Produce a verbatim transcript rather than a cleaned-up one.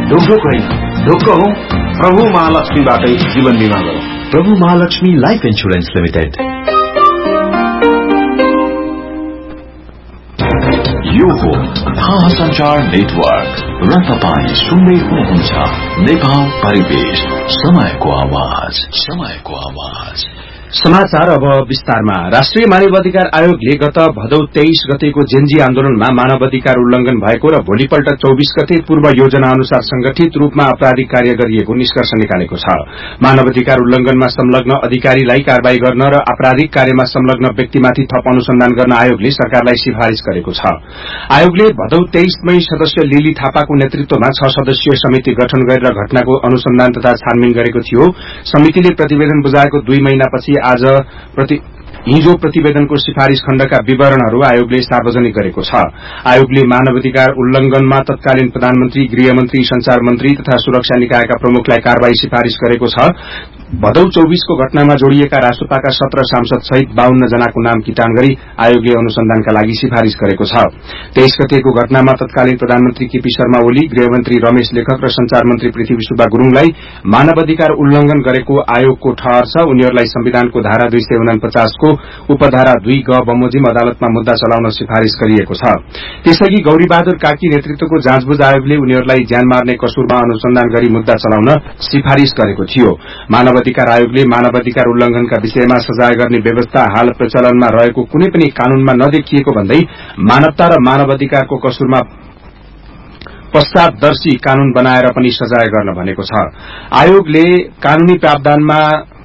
ढोक होइन, ढोक हो प्रभु महालक्ष्मीबाटै जीवन बीमा गरौं। प्रभु महालक्ष्मी लाइफ इन्सुरेन्स लिमिटेड। यो हो थाहा संचार नेटवर्क र तपाईं सुन्दै हुनुहुन्छ नेपाल परिवेश, समयको आवाज, समयको आवाज। समाचार अब विस्तारमा। राष्ट्रिय मानवाधिकार आयोगले गत भदौ तेइस गतेको जेन्जी आन्दोलनमा मानवाधिकार उल्लंघन भएको र भोलिपल्ट चौबीस गते पूर्व योजना अनुसार संगठित रूपमा आपराधिक कार्य गरिएको निष्कर्ष निकालेको छ। मानवाधिकार उल्लंघनमा संलग्न अधिकारीलाई कारवाही गर्न र आपराधिक कार्यमा संलग्न व्यक्तिमाथि थप अनुसन्धान गर्न आयोगले सरकारलाई सिफारिश गरेको छ। आयोगले भदौ तेइसमै सदस्य लिली थापाको नेतृत्वमा छ सदस्यीय समिति गठन गरेर घटनाको अनुसन्धान तथा छानबिन गरेको थियो। समितिले प्रतिवेदन बुझाएको दुई महिनापछि आज प्रति हिजो प्रतिवेदनको सिफारिश खण्डका विवरणहरू आयोगले सार्वजनिक गरेको छ। आयोगले मानवाधिकार उल्लंघनमा तत्कालीन प्रधानमन्त्री, गृहमन्त्री, संचार मन्त्री तथा सुरक्षा निकायका प्रमुखलाई कारवाही सिफारिश गरेको छ। भदौ चौबीसको घटनामा जोड़िएका राष्ट्रपाका सत्र सांसद सहित बाहन्न जनाको नाम किटान गरी आयोगले अनुसन्धानका लागि सिफारिश गरेको छ। तेइस गतेको घटनामा तत्कालीन प्रधानमन्त्री केपी शर्मा ओली, गृहमन्त्री रमेश लेखक र संचार मन्त्री पृथ्वी सुब्बा गुरूङलाई मानवाधिकार उल्लंघन गरेको आयोगको ठहर छ। उनीहरूलाई संविधानको धारा दुई सय उनपचास को उपधारा दुई ग बमोजिम अदालतमा मुद्दा चलाउन सिफारिश गरिएको छ। त्यसअघि गौरीबहादुर कार्की नेतृत्वको जाँचबुझ आयोगले उनीहरूलाई ज्यान मार्ने कसुरमा अनुसन्धान गरी मुद्दा चलाउन सिफारिश गरेको थियो। मानवाधिकार आयोगले मानवाधिकार उल्लंघनका विषयमा सजाय गर्ने व्यवस्था हाल प्रचलनमा रहेको कुनै पनि कानूनमा नदेखिएको भन्दै मानवता र मानवाधिकारको कसुरमा पश्चातदर्शी कानून बनाएर पनि सजाय गर्न भनेको छ। आयोगले कानूनी प्रावधानमा